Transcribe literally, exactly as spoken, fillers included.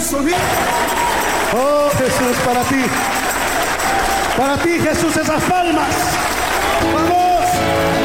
sonido. Oh Jesús, para ti. Para ti, Jesús, esas palmas. Vamos.